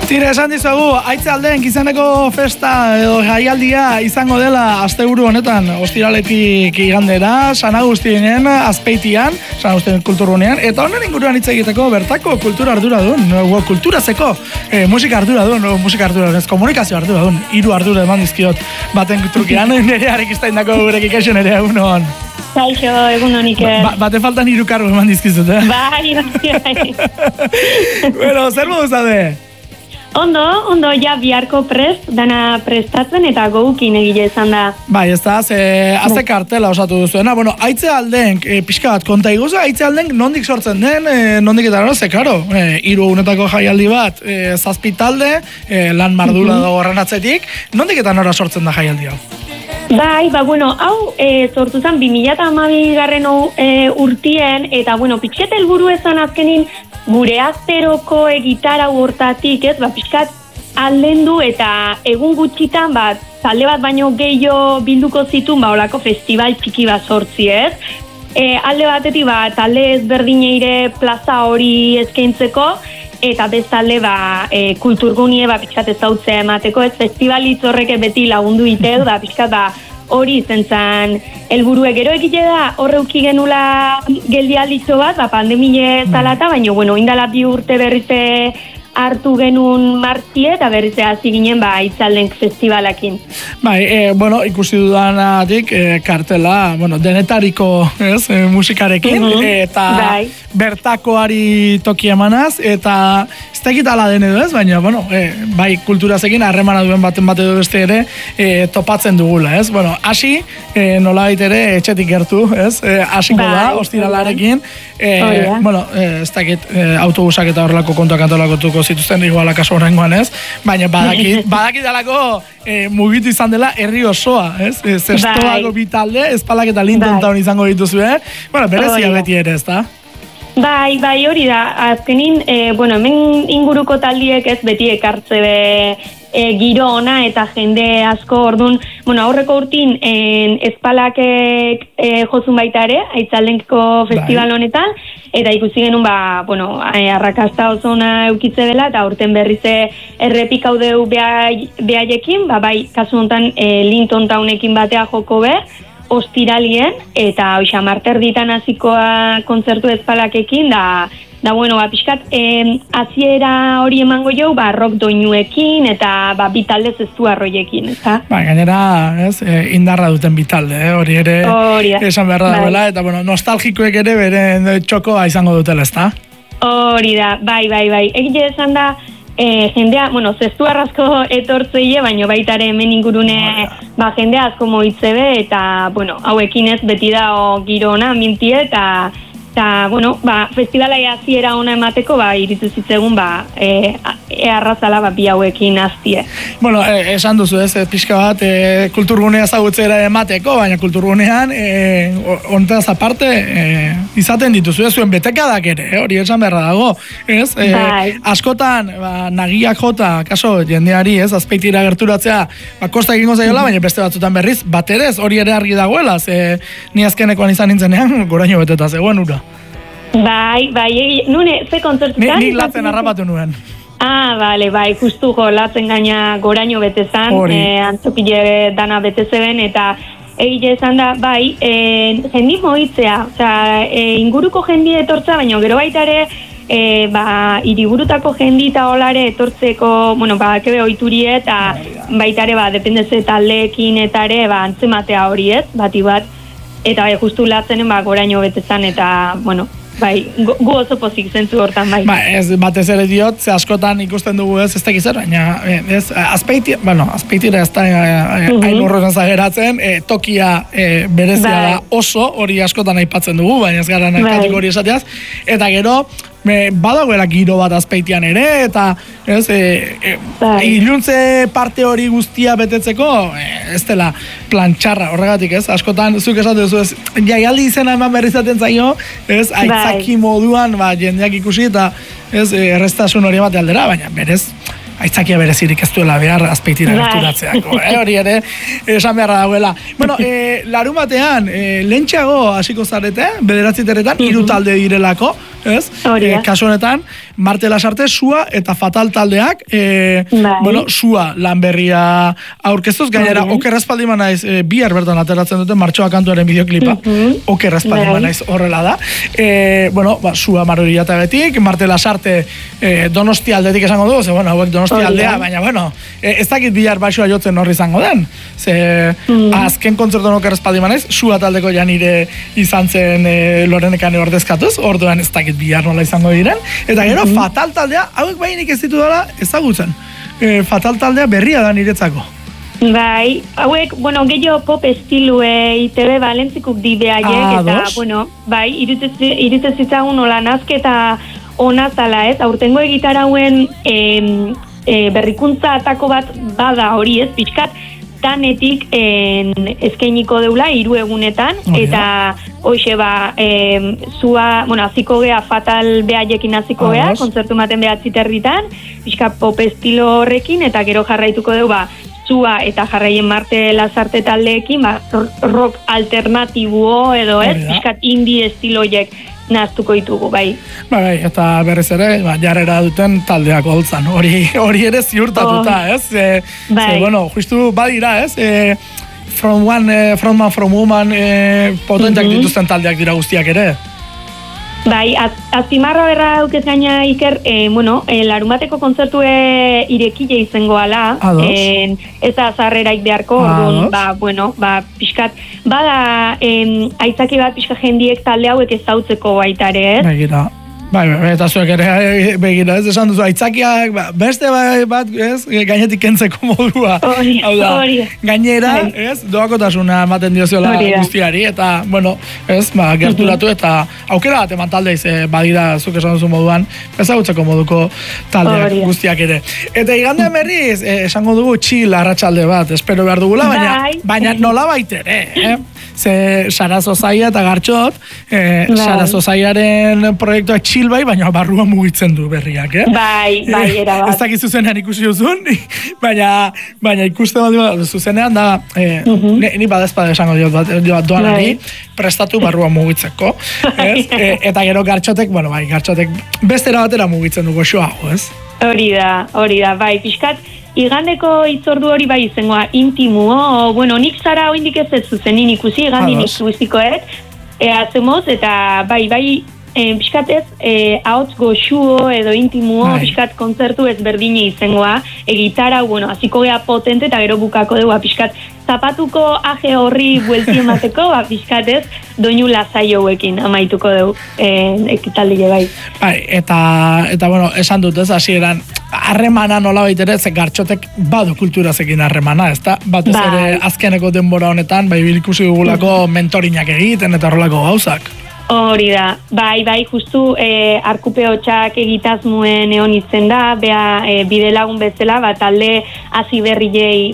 Tira, esan dizugu, Aitzaldeen Gizeneko festa edo jaialdia izango dela asteburu honetan, ostiraletik igandera, San Agustinen Azpeitian, San Agustin kulturgunean, eta honen inguruan hitz egiteko bertako kultura arduradun, kulturazeko musika arduradun, ez komunikazio arduradun, 3 ardura eman dizkiot baten trukean, nire arikiztaindako gurek ikasen ere egunon. Kaixo, egun honik. Bate faltan 3 kargo eman dizkizut, eh? Bai. Bueno, zer modu zade? Ondo, ja biharko prest, dana prestatzen eta goukin egile izan da. Bai, ez da, azte kartela osatu duzuena. Bueno, Aitzealden, pixka bat, konta iguzu, Aitzealden nondik sortzen den, nondik eta ze, karo, 3 egunetako jaialdi bat, 7 talde, lan mardula dago horren atzetik, nondik eta nora sortzen da jaialdi hau? Bai, hau sortu zen 2012 urtien, eta, pixket helburu ezan azkenin, gure azteroko gitara hortatik, ez, pixkat aldendu eta egun gutxitan, talde bat baino gehiago bilduko zituen, olako festival txiki bat sortzi, ez? Alde batetik, talde ezberdineire plaza hori eskaintzeko, eta bestalde, kulturgunie, pixkat ezautzea emateko, ez, festivalitz horrek beti lagundu iteu, pixkat, hori izen zen helburue gero egite da horreuki genula geldialditxo bat, pandemile zalata, baina, indala 2 urte berrize hartu genuen martzie eta berrize hasi ginen Aitzalden festivalakin. Bai, ikusi dudanatik kartela, denetariko musikarekin, eta bertakoari toki emanaz, eta ez tekit ala den edo ez, baina, bai kulturazekin harremana duen baten bat edo beste ere topatzen dugula, ez? Hasi, nolabait ere etxetik gertu, ez? Hasiko da, ostiralarekin, ez tekit autobusak eta horrelako kontuak antolakotuko zituzten iguala kaso horrengoan, ez? Baina badakit alako mugitu izan dela herri osoa, ez? Zestoako bitalde, espalak eta Linton Town izango dituzue, berezia beti ere, ez da? Bai, hori da, azkenin, hemen inguruko taldiek ez beti ekartze giro ona eta jende asko, orduan, aurreko urtin espalakek jozun baita ere, Aitzaldenko festival honetan, eta ikusi genuen, arrakasta oso ona eukitze dela, eta urten berrize errepik hau deu behaiekin, bai, kasu honetan Linton Townekin batea joko ostiralien, eta hoxa marterditan hasikoa kontzertu espalakekin, pixkat, hasiera hori emango jau, rock doinuekin, eta bitalde zestu arroiekin, ez da? Gainera, indarra duten bitalde, hori ere esan beharra dagoela, eta nostalgikoek ere beren txokoa izango dutela, ez da? Hori da, bai. Egile esan da, jendea, zestu arrazko etortzeie, baina baitare hemen ingurune jendea asko moitzebe, eta, hauekin ez beti da giro ona, mintie, eta festivala hasiera ona emateko, iritu zitzegun, arrazala bi hauekin hastie. Esan duzu ez, pixka bat, kulturgunea ezagutzera emateko, baina kulturgunean, honetaz aparte, izaten dituzu, zuen betekadak ere, hori esan beharra dago, ez? Askotan, nagiak jota, kaso, jendeari, ez, Azpeitira gerturatzea, kosta egingo zaiola, baina beste batzutan berriz, baterez, hori ere argi dagoela, ni azkenekoan izan nintzenean, goraino beteta zegoen ura. Bai, nune, ze kontzertutan? Nik latzen harrapatu nuen. Bai, justuko latzen gaina goraino betezan, antzokile dana betezeben, eta egile esan da, jendi moitzea, inguruko jendi etortza, baina gero baita ere, hiriburutako jendi eta olare etortzeko, kebe oiturie, eta baita ere, dependeze taldeekin eta ere, antzematea hori ez, bati bat, eta justu latzenen, goraino betezan, eta, gu oso pozik zentzu hortan, Ez batez ere diot, ze askotan ikusten dugu ez tekiz zer, baina Azpeitira ez da hain urrozen zageratzen, tokia berezia da oso, hori askotan aipatzen dugu, baina ez gara narkatuko hori esateaz, eta gero, badagoela giro bat Azpeitian ere, eta iluntze parte hori guztia betetzeko, ez dela plan txarra horregatik, ez? Askotan, zuk esatu duzu, ez, jaialdi izena eman berrizaten zaio, ez, aitzaki moduan, jendeak ikusi, eta ez, erreztasun hori bat aldera, baina berez, aitzakia berezirik ez duela behar Azpeitira gerturatzeako, hori ere esan beharra dagoela. Larun batean, lehentxeago hasiko zarete, 9 3 talde direlako, ez? Kasu honetan, Marte Lasarte, Sua eta Fatal taldeak, bueno, Sua lan berria aurkeztuz, gainera, okerrezpaldi manaiz, bihar bertan ateratzen duten Martxoa kantuaren bideoklipa, okerrezpaldi manaiz horrela da. Bueno, Sua Maruriatabetik, Marte Lasarte Donostia aldetik esango du, bueno, hauek Donostia aldea, baina, bueno, ez dakit bihar baixoa jotzen horri izango den. Azken kontzertu okerrezpaldi manaiz, Sua taldeko ja nire izan zen Lorenekane ordezkatuz, orduan ez dakit bihar nola izango diren. Eta gero, Fatal taldea, hauek bainik ez ditu dela ezagutzen. Fatal taldea berria da niretzako. Bai, hauek, bueno, gehiago pop estilue ITB Balentzikuk di behaiek, eta, bueno, bai, irutzen zitzagun nola nazketa ona zala, ez? Aurtengo egitar hauen berrikuntza atako bat bada hori, ez? Pixkat, danetik eskainiko deula 3 egunetan, eta hoxe Sua, bueno, aziko gea Fatal behaiekin aziko gea, kontzertu maten 9:30, pixka pop estilo horrekin, eta gero jarraituko deu, Sua eta jarraien Marte Lasarte taldeekin, rock alternatibo edo, pixkat indie estiloiek naztuko ditugu, bai. Bai, eta berriz ere, jarrera duten taldeak holtzan, hori ere ziurtatuta, ez? Bueno, justu badira, ez? From Man, From Woman, potentak dituzten taldeak dira guztiak ere. Bai, azpimarra berra dukez gaina Iker, bueno, larunbateko kontzertue irekile izango ala, ez da zarreraik beharko, orduan, bueno, pixkat, bada aitzaki bat pixka jendiek talde hauek ezautzeko baitare, ez? Begira. Bai, eta zuek ere begira, ez esan duzu, aitzakiak, beste bat, ez, gainetik kentzeko modua. Hori. Gainera, ez, doakotasuna ematen dioziola guztiari, eta, bueno, ez, gerturatu, eta aukera bat eman taldeiz, badira, zuk esan duzu moduan, ezagutzeko moduko taldeak guztiak ere. Eta igandean berriz, esango dugu chill arratsalde bat, espero behar dugula, baina nola baitere, Ze Sarazo Zaia eta Gartxot, Sarazo Zaiaren proiektua chill bai, baina barrua mugitzen du berriak, Bai, erabat. Ez dakit zuzenean ikusi duzun, baina ikusten bat zuzenean da, ni badezpada esango diot doanari, prestatu barrua mugitzeko, ez? Eta gero Gartxotek, bueno, bai, Gartxotek bestera batera mugitzen du goxo hau, ez? Hori da, bai, pixkat, igandeko itzordu hori bai izangoa intimuo, bueno, nik zara oindik ez zuzenin ikusi, igandin ikustikoet, azemoz, eta bai, pixkatez, ahots goxuo edo intimuo, pixkat kontzertu ez berdine izangoa, gitara, bueno, aziko gea potente, eta gero bukako dugu, pixkat, zapatuko aje horri buelti emateko, pixkatez, doinu lasai hauekin amaituko dugu ekitaldile bai. Bai, eta bueno, esan dut ez, hasieran harremana nola baitere, ze Gartxotek badu kulturazekin harremana, ezta? Batez ere azkeneko denbora honetan, bai bilikusi dugulako mentorinak egiten eta horrelako gauzak. Hori da, bai, justu Arkupeotxak egitazmuen egon itzen da, bide lagun bezala, talde hasi berriei,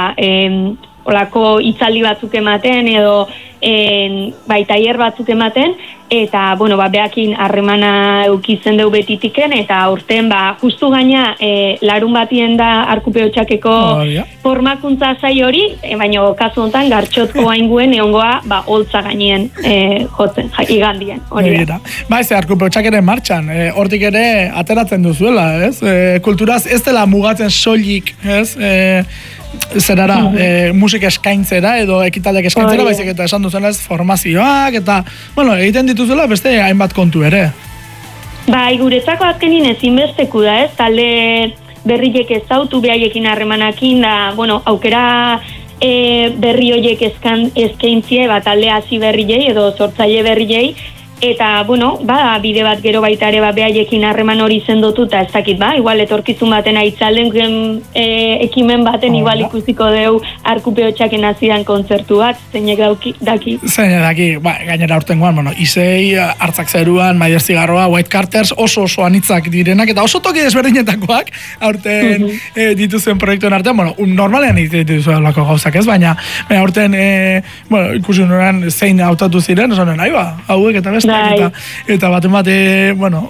olako itzaldi batzuk ematen, edo tailer batzuk ematen, eta, bueno, beakin harremana eukitzen deu betitiken, eta aurten, justu gaina, larun batien da Arkupeotxakeko formakuntza zai hori, baina kasu honetan, Gartxotko hainguen egongoa, holtza gainien jotzen, igandien, hori da. Ze Arkupeotxak ere martxan, hortik ere ateratzen duzuela, ez? Kulturaz ez dela mugatzen soilik, ez? Zerara, musika eskaintzera edo ekitaldiak eskaintzera, baizik eta esan duzen ez formazioak, eta, bueno, egiten dituzuela beste hainbat kontu ere. Bai, guretzako azkenin ezinbesteku da, ez? Talde berriek ezautu behaiekin harremanakin, da, bueno, aukera berri horiek eskaintzie, talde hasi berriei edo sortzaile berriei, eta, bueno, bide bat gero baita ere behaiekin harreman hori zendotu, eta ez dakit, igual etorkizun baten aitzalden ekimen baten igual ikusiko deu Arkupeotxaken azidan kontzertu bat, zeinek daki? Zeinek daki, gainera aurtengoan, bueno, Isei, Hartzak Zeruan, Maider Zigarroa, White Carters, oso anitzak direnak, eta oso toki desberdinetakoak aurten dituzuen proiektuen artean, bueno, normalean dituzuen lako gauzak ez, baina aurten, bueno, ikusi noran zein hautatu ziren, esanen, hauek eta beste, eta batemat, bueno,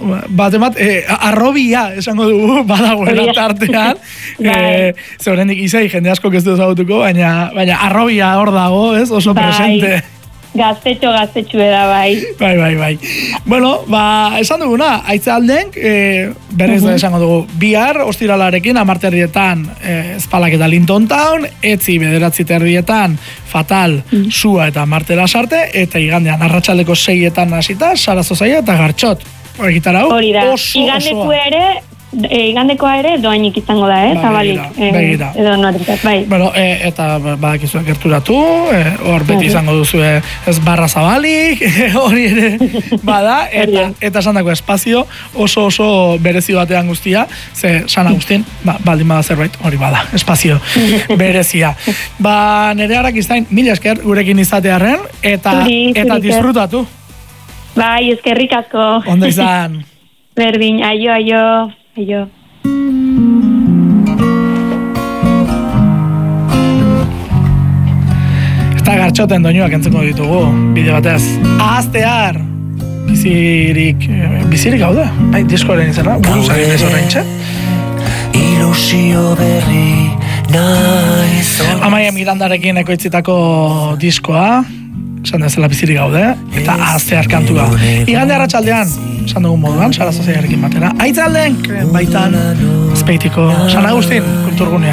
arrobia esango dugu, badagoela tartean, zeurendik Isei jende asko ez du ezagutuko, baina arrobia hor dago, ez, oso presente. Gaztetxo da, bai. Bai. Bueno, esan duguna, Aitzalden, berriz da esango dugu, bihar, ostiralarekin, 10:00 Ezpalak eta Linton Town, etzi 9:00 Fatal, Sua eta Martela Sarte, eta igandean arratsaldeko 6:00 hasita, Sarazo Zaia eta Gartxot. Horretara hau, Igandekoa ere doainik izango da, zabalik. Begira. Edo noatrikat, bai. Bueno, eta badakizue gerturatu, hor beti izango duzu ez barra zabalik, hori ere bada, eta esan dako espazio oso berezi batean guztia, ze San Agustin, baldin bada zerbait, hori bada, espazio berezia. Nere Arakiztain, mila esker gurekin izatearren, eta disfrutatu. Bai, eskerrik asko. Ondo izan. Berdin, aio. Eta Gartxoten doinuak entzeko ditugu, bide batez. Ahaztear! Bizirik gaude? Bai, diskoaren izan, buruz egin ez horreintxe? Ilusio berri naiz. Amaia Mirandarekin ekoitzitako diskoa, esan dezela bizirik gaude, eta ahaztear kantua. Igande arratsaldean, esan dugun moduan, Sarazo Zaiarekin batera. Aitzalden, baitan, Azpeitiko San Agustin kulturgunea.